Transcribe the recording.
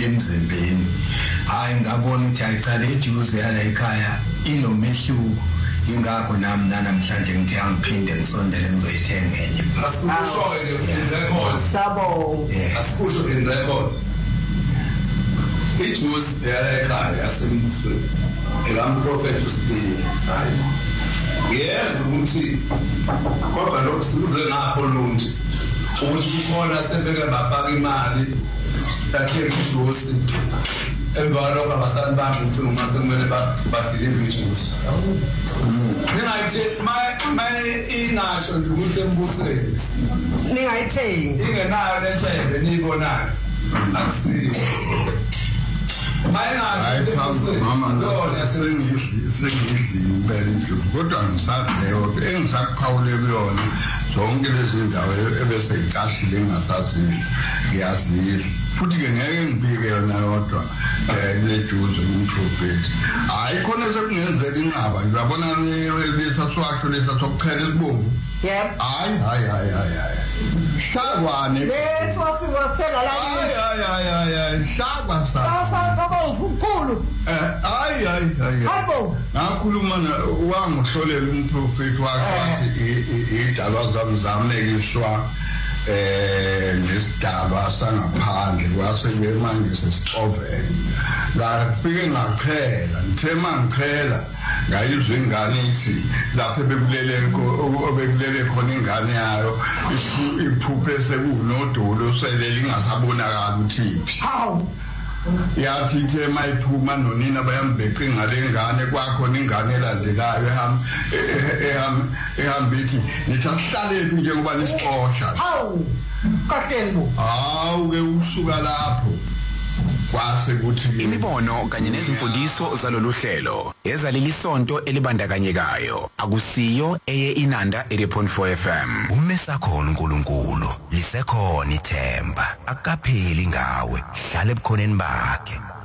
iphelile emzimbeni hayi ngabona ukuthi ayiqale ijuice yala ekhaya inomehluko ingakho nami namhlanje ngithi angiphinde ngisondele ngizoyithenga enye asikusho in records sabo asikusho in records ijuice yala ekhaya yasemthweni elamprofeti uSibiya right yes ukuthi kodwa lokho size ngapho lonje ukuthi ukhona sefike bafaka imali yakhe ijuice embaloko abasani bami ukuthi uma sekumele badeliver ijuice ningayithe inasho ukuthi embusweni ningayithengi ingenayo lentshebe niyibonayo akusiyo mama sengidlile impela ijuice kodwa ngisadleyo engisakuphawule kuyona zonke lezi ndawo ebese icashile engasazi ngiyazizwa futhi ke ngeke ngibike yona yodwa le juice umprofeti hayi khona sekungenzeka inqaba ngiyabona lesaswasho lesasokukhela isibomvu yep hayi shakwane leso siwasela la hayi shakwa sa baba ufukhulu hayi habo ngakhuluma wangihlolela umprofeti wakhe wathi idalwa zamzamekiswa nesidaba sangaphandle kwase manje sesixovela ngafike ngachela ngithe mangichela ngayizwe ingane ithi lapho bekulele khona ingane yayo iphuphe sekunodolo selele ingasabonakala ukuthi iphi hawu yathi ithe mayiphuma nonina bayambheca ngalengane kwakhona ingane elandelayo ehamba ithi nithi asihlaleni njengoba nisixosha hawu kahlelo hawu ke usuka lapho kwase kuthi imibono kanye nezimfundiso zalolu hlelo ezaleli sonto elibandakanyekayo akusiyo eye Inanda 80.4 FM umesakhono uNkulunkulu lisekhona ithemba akapheli ngawe hlale ebukhoneni bakhe